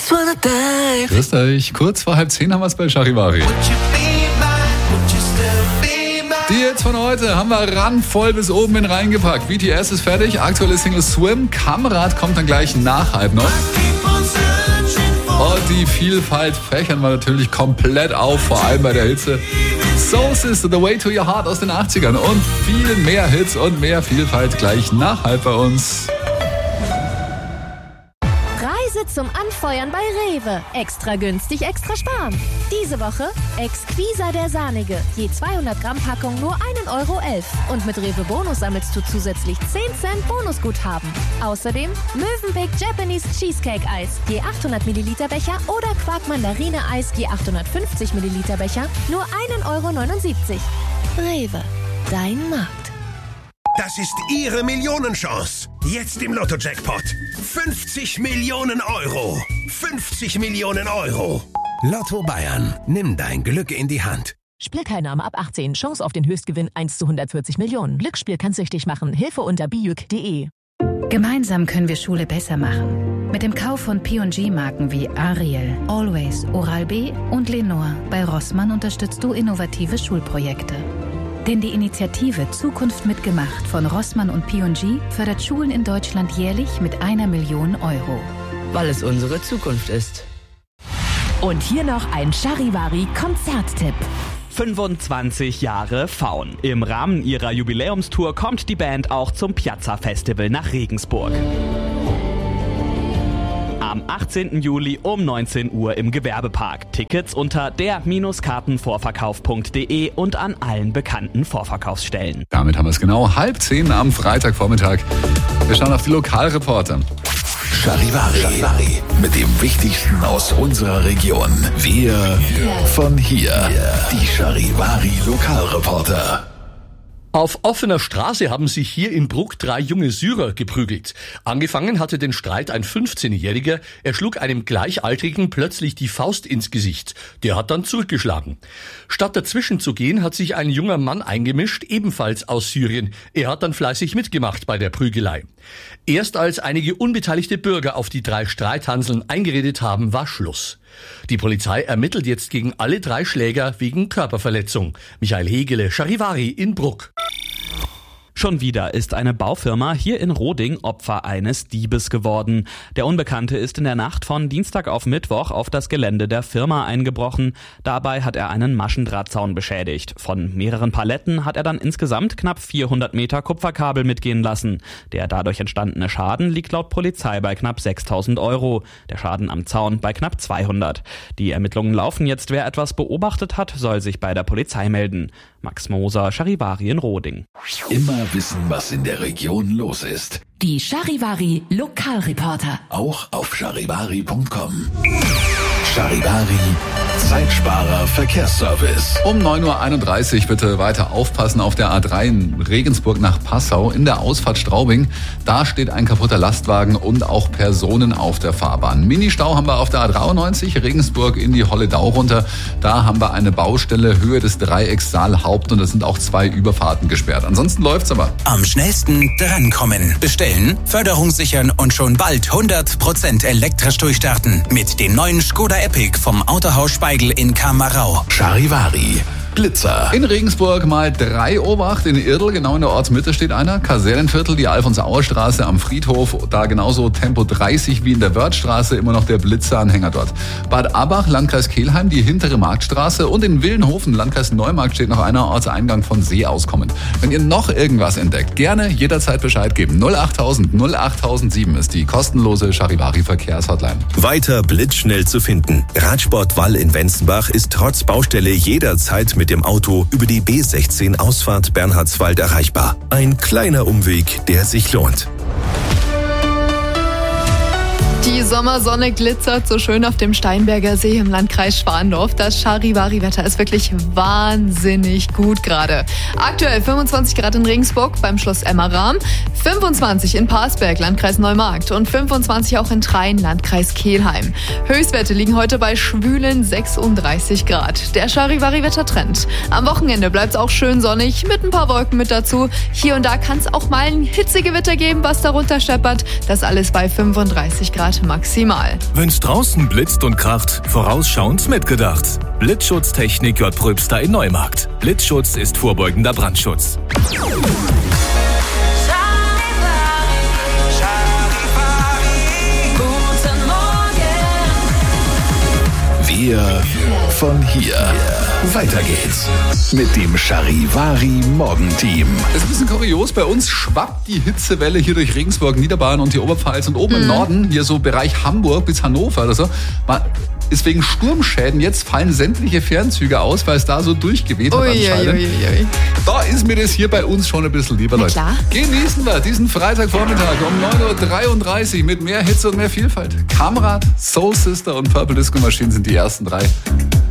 Grüßt euch, kurz vor 9:30 haben wir es bei Charivari. Die Hits von heute haben wir randvoll bis oben hin reingepackt. BTS ist fertig, aktuelle Single Swim, Kamrat kommt dann gleich nach 9:30 noch. Und die Vielfalt fächern wir natürlich komplett auf, vor allem bei der Hitze. Soul Sister, The Way to Your Heart aus den 80ern und viel mehr Hits und mehr Vielfalt gleich nach 9:30 bei uns. Reise zum Anfeuern bei Rewe. Extra günstig, extra sparen. Diese Woche Exquisa der Sahnige. Je 200 Gramm Packung nur 1,11 €. Und mit Rewe Bonus sammelst du zusätzlich 10 Cent Bonusguthaben. Außerdem Mövenpick Japanese Cheesecake Eis. Je 800 Milliliter Becher oder Quark Mandarine Eis je 850 Milliliter Becher nur 1,79 €. Rewe, dein Markt. Das ist Ihre Millionenchance. Jetzt im Lotto-Jackpot. 50 Millionen €. 50 Millionen €. Lotto Bayern. Nimm dein Glück in die Hand. Spielteilnahme ab 18. Chance auf den Höchstgewinn 1 zu 140 Millionen. Glücksspiel kann süchtig machen. Hilfe unter bijuk.de. Gemeinsam können wir Schule besser machen. Mit dem Kauf von P&G-Marken wie Ariel, Always, Oral-B und Lenore bei Rossmann unterstützt du innovative Schulprojekte. Denn die Initiative Zukunft mitgemacht von Rossmann und P&G fördert Schulen in Deutschland jährlich mit 1 Million €. Weil es unsere Zukunft ist. Und hier noch ein Charivari-Konzerttipp. 25 Jahre Faun. Im Rahmen ihrer Jubiläumstour kommt die Band auch zum Piazza Festival nach Regensburg. Am 18. Juli um 19 Uhr im Gewerbepark. Tickets unter der-kartenvorverkauf.de und an allen bekannten Vorverkaufsstellen. Damit haben wir es genau 9:30 am Freitagvormittag. Wir schauen auf die Lokalreporter. Charivari. Mit dem Wichtigsten aus unserer Region. Wir von hier. Die Charivari Lokalreporter. Auf offener Straße haben sich hier in Bruck 3 junge Syrer geprügelt. Angefangen hatte den Streit ein 15-Jähriger. Er schlug einem Gleichaltrigen plötzlich die Faust ins Gesicht. Der hat dann zurückgeschlagen. Statt dazwischen zu gehen, hat sich ein junger Mann eingemischt, ebenfalls aus Syrien. Er hat dann fleißig mitgemacht bei der Prügelei. Erst als einige unbeteiligte Bürger auf die 3 Streithanseln eingeredet haben, war Schluss. Die Polizei ermittelt jetzt gegen alle 3 Schläger wegen Körperverletzung. Michael Hegele, Charivari in Bruck. Schon wieder ist eine Baufirma hier in Roding Opfer eines Diebes geworden. Der Unbekannte ist in der Nacht von Dienstag auf Mittwoch auf das Gelände der Firma eingebrochen. Dabei hat er einen Maschendrahtzaun beschädigt. Von mehreren Paletten hat er dann insgesamt knapp 400 Meter Kupferkabel mitgehen lassen. Der dadurch entstandene Schaden liegt laut Polizei bei knapp 6.000 €. Der Schaden am Zaun bei knapp 200. Die Ermittlungen laufen jetzt. Wer etwas beobachtet hat, soll sich bei der Polizei melden. Max Moser, Charivari in Roding. Immer wissen, was in der Region los ist. Die Charivari Lokalreporter. Auch auf charivari.com. Charivari, Zeitsparer Verkehrsservice. Um 9:31 Uhr bitte weiter aufpassen auf der A3 in Regensburg nach Passau in der Ausfahrt Straubing. Da steht ein kaputter Lastwagen und auch Personen auf der Fahrbahn. Ministau haben wir auf der A93 Regensburg in die Holledau runter. Da haben wir eine Baustelle Höhe des Dreiecks Saalhaupt und es sind auch 2 Überfahrten gesperrt. Ansonsten läuft's aber. Am schnellsten drankommen. Bestellen, Förderung sichern und schon bald 100% elektrisch durchstarten. Mit den neuen Skoda Epic vom Autohaus Speigel in Kamarau. Charivari. Blitzer. In Regensburg mal 3 Obacht. In Irdl, genau in der Ortsmitte, steht einer. Kasernenviertel, die Alfons-Auer-Straße am Friedhof. Da genauso Tempo 30 wie in der Wörthstraße. Immer noch der Blitzeranhänger dort. Bad Abach, Landkreis Kelheim, die hintere Marktstraße. Und in Willenhofen, Landkreis Neumarkt, steht noch einer. Ortseingang von See auskommend. Wenn ihr noch irgendwas entdeckt, gerne jederzeit Bescheid geben. 08000 08007 ist die kostenlose Charivari-Verkehrshotline. Weiter blitzschnell zu finden. Radsport Wall in Wenzenbach ist trotz Baustelle jederzeit mit dem Auto über die B16 Ausfahrt Bernhardswald erreichbar. Ein kleiner Umweg, der sich lohnt. Die Sommersonne glitzert so schön auf dem Steinberger See im Landkreis Schwandorf. Das Charivari-Wetter ist wirklich wahnsinnig gut gerade. Aktuell 25 Grad in Regensburg beim Schloss Emmeram, 25 in Parsberg, Landkreis Neumarkt und 25 auch in Train, Landkreis Kelheim. Höchstwerte liegen heute bei schwülen 36 Grad. Der Charivari-Wettertrend. Am Wochenende bleibt es auch schön sonnig mit ein paar Wolken mit dazu. Hier und da kann es auch mal ein Hitzegewitter geben, was darunter scheppert. Das alles bei 35 Grad Grad maximal. Wenn's draußen blitzt und kracht, vorausschauend mitgedacht. Blitzschutztechnik J. Pröbster in Neumarkt. Blitzschutz ist vorbeugender Brandschutz. Wir von hier. Weiter geht's mit dem Charivari Morgenteam. Das ist ein bisschen kurios. Bei uns schwappt die Hitzewelle hier durch Regensburg, Niederbayern und die Oberpfalz. Und oben im Norden, hier so Bereich Hamburg bis Hannover oder so, ist wegen Sturmschäden jetzt fallen sämtliche Fernzüge aus, weil es da so durchgeweht hat anscheinend. Da ist mir das hier bei uns schon ein bisschen lieber, Leute. Klar. Genießen wir diesen Freitagvormittag um 9.33 Uhr mit mehr Hitze und mehr Vielfalt. Kamrat, Soul Sister und Purple Disco Machine sind die ersten drei.